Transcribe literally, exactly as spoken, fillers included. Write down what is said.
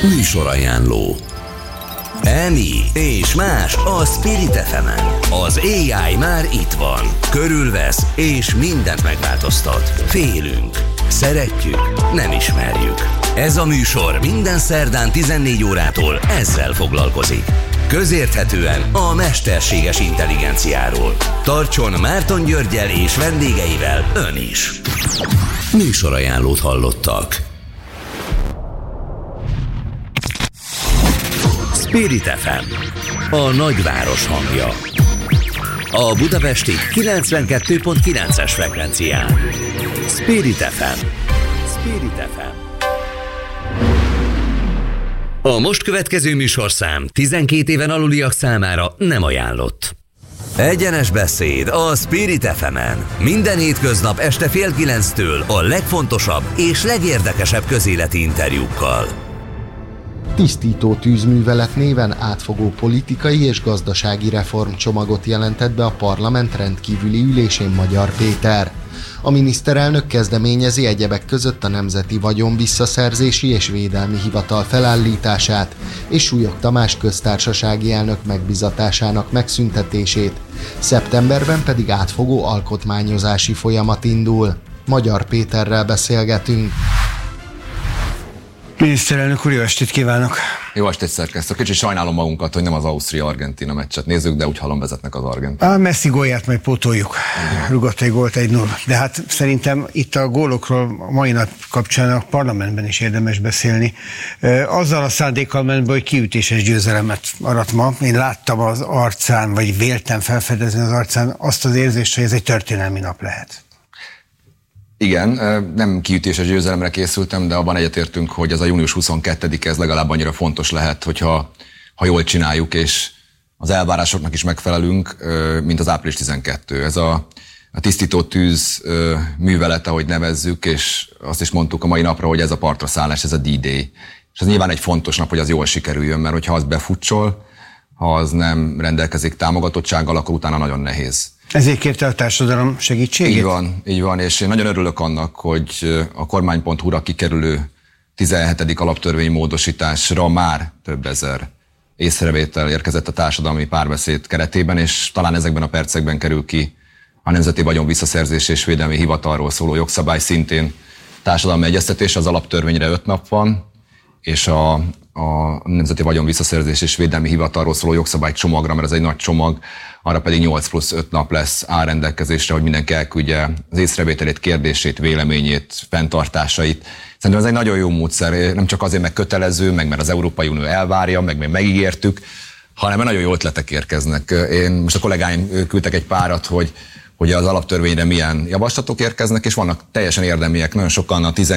Műsorajánló. Emi és más a Spirit ef emen. Az á i már itt van. Körülvesz és mindent megváltoztat. Félünk. Szeretjük. Nem ismerjük. Ez a műsor minden szerdán tizennégy órától ezzel foglalkozik. Közérthetően a mesterséges intelligenciáról. Tartson Márton Györggyel és vendégeivel ön is. Műsorajánlót hallottak. Spirit ef em, a nagyváros hangja. A budapesti kilencvenkettő pont kilences frekvencián. Spirit ef em. Spirit ef em. A most következő műsorszám tizenkét éven aluliak számára nem ajánlott. Egyenes beszéd a Spirit ef emen. Minden hétköznap este fél kilenctől a legfontosabb és legérdekesebb közéleti interjúkkal. Tisztító tűzművelet néven átfogó politikai és gazdasági reformcsomagot jelentett be a parlament rendkívüli ülésén Magyar Péter. A miniszterelnök kezdeményezi egyebek között a Nemzeti Vagyon Visszaszerzési és Védelmi Hivatal felállítását és Súlyog Tamás köztársasági elnök megbizatásának megszüntetését. Szeptemberben pedig átfogó alkotmányozási folyamat indul. Magyar Péterrel beszélgetünk. Miniszterelnök úr, jó estét kívánok! Jó estét, szerkesztő. Kicsit sajnálom magunkat, hogy nem az Ausztria-Argentína meccset nézzük, de úgy hallom, vezetnek az argentinok. A Messi gólját majd pótoljuk. Rugott egy gólt egy null. De hát szerintem itt a gólokról a mai nap kapcsán a parlamentben is érdemes beszélni. Azzal a szándékkal ment be, hogy kiütéses győzelemet arat ma. Én láttam az arcán, vagy véltem felfedezni az arcán azt az érzést, hogy ez egy történelmi nap lehet. Igen, nem kiütéses győzelemre készültem, de abban egyetértünk, hogy ez a június huszonkettedike ez legalább annyira fontos lehet, hogyha ha jól csináljuk, és az elvárásoknak is megfelelünk, mint az április tizenkettő. Ez a, a tisztító tűz művelet, ahogy nevezzük, és azt is mondtuk a mai napra, hogy ez a partra szállás, ez a D-Day. És ez nyilván egy fontos nap, hogy az jól sikerüljön, mert hogyha az befutsol, ha az nem rendelkezik támogatottsággal, akkor utána nagyon nehéz. Ezért kérte a társadalom segítségét? Így van, így van, és én nagyon örülök annak, hogy a kormány pont hu-ra kikerülő tizenhetedik alaptörvény módosításra már több ezer észrevétel érkezett a társadalmi párbeszéd keretében, és talán ezekben a percekben kerül ki a Nemzeti Vagyon Visszaszerzési és Védelmi Hivatalról szóló jogszabály, szintén társadalmi egyeztetés, az alaptörvényre öt nap van, és a, a Nemzeti Vagyon Visszaszerzési és Védelmi Hivatalról szóló jogszabály csomagra, mert ez egy nagy csomag, arra pedig nyolc plusz öt nap lesz áll rendelkezésre, hogy mindenki elküldje az észrevételét, kérdését, véleményét, fenntartásait. Szerintem ez egy nagyon jó módszer, nem csak azért, meg kötelező, meg mert az Európai Unió elvárja, meg még megígértük, hanem nagyon jó ötletek érkeznek. Én most a kollégáim küldtek egy párat, hogy, hogy az alaptörvényre milyen javaslatok érkeznek, és vannak teljesen érdemiek, nagyon sokan a